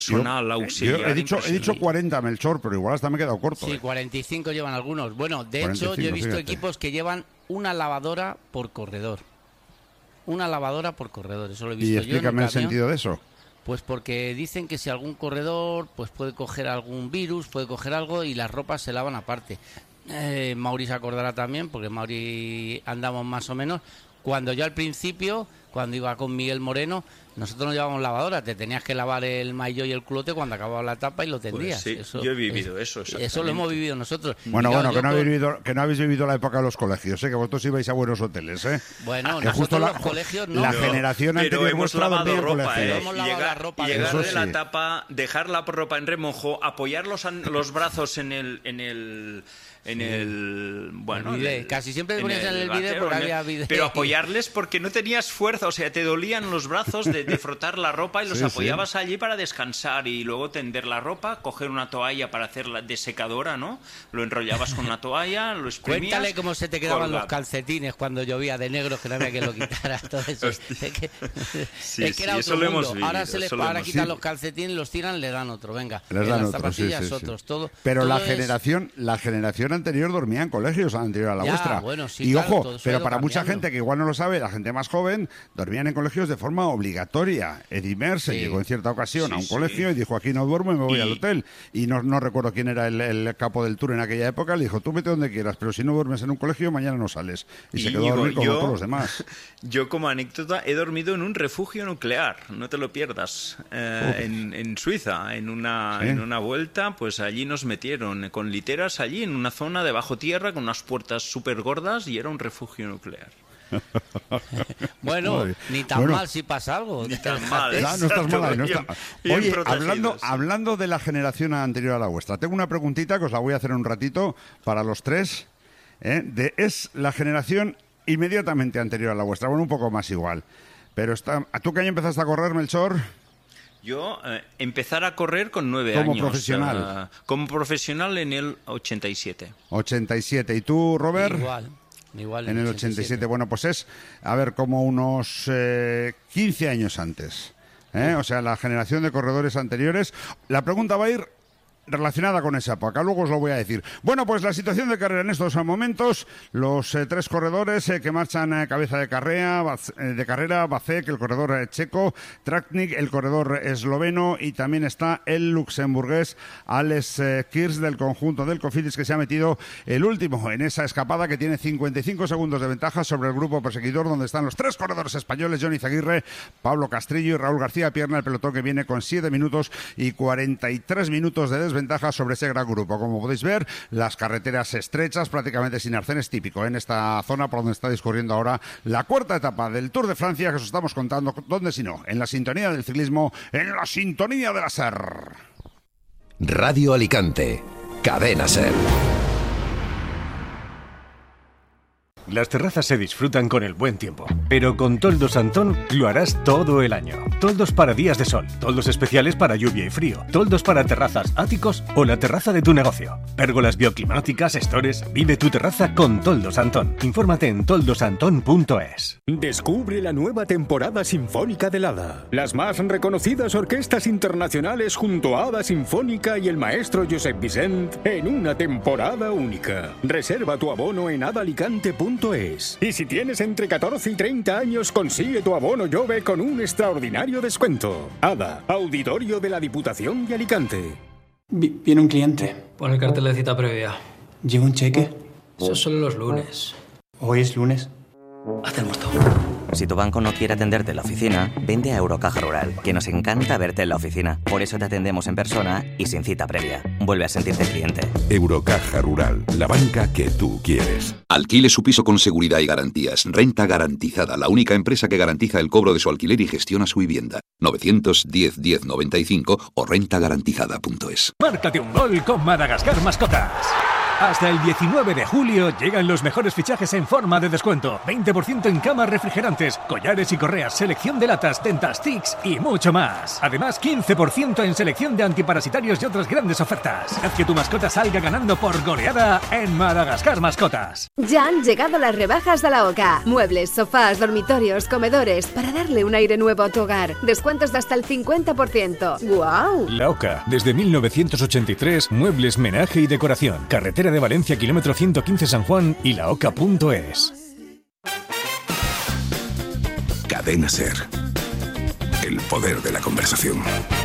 personal auxiliar. Yo he dicho 40, Melchor, pero igual hasta me he quedado corto. Sí, 45 llevan algunos. Bueno, de hecho, yo he visto equipos que llevan una lavadora por corredor. Una lavadora por corredor, eso lo he visto yo. Y explícame el sentido de eso. Pues porque dicen que si algún corredor pues puede coger algún virus, puede coger algo y las ropas se lavan aparte. Mauri se acordará también, porque Mauri andamos más o menos. Cuando yo al principio, cuando iba con Miguel Moreno, nosotros no llevábamos lavadora, te tenías que lavar el maillot y el culote cuando acababa la etapa y lo tendías. Pues sí, eso, yo he vivido eso. Eso lo hemos vivido nosotros. Bueno, que no habéis vivido la época de los colegios, que vosotros ibais a buenos hoteles, Bueno, que nosotros los colegios no. La generación anterior hemos lavado ropa, hemos lavado la ropa. Llegar de la tapa, dejar la ropa en remojo, apoyar los brazos en el bueno, casi siempre te ponías en el bidet porque había bidet. Pero apoyarles porque no tenías fuerza, o sea, te dolían los brazos de frotar la ropa y los apoyabas allí para descansar y luego tender la ropa, coger una toalla para hacerla de secadora, ¿no? Lo enrollabas con una toalla, lo exprimías. Cuéntale cómo se te quedaban los calcetines cuando llovía de negros, que no había que lo quitara, todo eso. Es que era otro mundo. Ahora quitan los calcetines, los tiran, le dan otro, venga. Les dan las zapatillas otros, todo. Pero todo la generación anterior dormía en colegios, anterior a la vuestra. Bueno, sí, y claro, ojo, pero para mucha gente que igual no lo sabe, la gente más joven, dormían en colegios de forma obligatoria. Eddie Merckx llegó en cierta ocasión a un colegio y dijo, aquí no duermo y me voy al hotel. Y no recuerdo quién era el capo del tour en aquella época, le dijo, tú vete donde quieras, pero si no duermes en un colegio, mañana no sales. Y se quedó a dormir como todos los demás. Yo, como anécdota, he dormido en un refugio nuclear, no te lo pierdas, en Suiza, en una vuelta, pues allí nos metieron con literas allí, en una zona de bajo tierra, con unas puertas súper gordas, y era un refugio nuclear. Bueno, ni tan mal si pasa algo. Ni tan mal. No estás mal. Oye, hablando de la generación anterior a la vuestra, tengo una preguntita que os la voy a hacer en un ratito para los tres. Es la generación inmediatamente anterior a la vuestra, bueno, un poco más igual. Pero ¿tú qué año empezaste a correr, Melchor? Yo empezar a correr con 9 años. ¿Como profesional? Como profesional en el 87. 87. ¿Y tú, Robert? Igual en el 87. Bueno, pues es, a ver, como unos 15 años antes. O sea, la generación de corredores anteriores. La pregunta va a ir relacionada con esa época, luego os lo voy a decir. Bueno, pues la situación de carrera en estos momentos, los tres corredores que marchan cabeza de carrera, Vacek, el corredor checo, Tratnik, el corredor esloveno, y también está el luxemburgués Alex Kirch del conjunto del Cofidis, que se ha metido el último en esa escapada, que tiene 55 segundos de ventaja sobre el grupo perseguidor, donde están los tres corredores españoles, Johnny Zaguirre, Pablo Castrillo y Raúl García Pierna, el pelotón que viene con 7 minutos y 43 minutos de desventaja sobre ese gran grupo. Como podéis ver, las carreteras estrechas, prácticamente sin arcenes, típico en esta zona por donde está discurriendo ahora la cuarta etapa del Tour de Francia, que os estamos contando, ¿dónde si no? En la sintonía del ciclismo, en la sintonía de la SER. Radio Alicante, Cadena SER. Las terrazas se disfrutan con el buen tiempo, pero con Toldos Antón lo harás todo el año. Toldos para días de sol, toldos especiales para lluvia y frío, toldos para terrazas, áticos o la terraza de tu negocio. Pérgolas bioclimáticas, stores, vive tu terraza con Toldos Antón. Infórmate en toldosantón.es. Descubre la nueva temporada sinfónica del Hada. Las más reconocidas orquestas internacionales junto a Hada Sinfónica y el maestro Josep Vicent en una temporada única. Reserva tu abono en hadalicante.es. Y si tienes entre 14 y 30 años, consigue tu abono Jove con un extraordinario descuento. Hada, Auditorio de la Diputación de Alicante. Viene un cliente. Pon el cartel de cita previa. ¿Lleva un cheque? Eso solo los lunes. ¿Hoy es lunes? Haz el muerto. Si tu banco no quiere atenderte en la oficina, vente a Eurocaja Rural, que nos encanta verte en la oficina. Por eso te atendemos en persona y sin cita previa. Vuelve a sentirte cliente. Eurocaja Rural, la banca que tú quieres. Alquile su piso con seguridad y garantías. Renta Garantizada, la única empresa que garantiza el cobro de su alquiler y gestiona su vivienda. 910-1095 o rentagarantizada.es. Márcate un gol con Madagascar Mascotas. Hasta el 19 de julio llegan los mejores fichajes en forma de descuento. 20% en camas refrigerantes, collares y correas, selección de latas, Dentastics y mucho más. Además, 15% en selección de antiparasitarios y otras grandes ofertas. Haz que tu mascota salga ganando por goleada en Madagascar Mascotas. Ya han llegado las rebajas de la OCA. Muebles, sofás, dormitorios, comedores, para darle un aire nuevo a tu hogar. Descuentos de hasta el 50%. ¡Guau! La OCA, desde 1983, muebles, menaje y decoración. Carretera de Valencia, kilómetro 115 San Juan y laoca.es. Cadena SER. El poder de la conversación.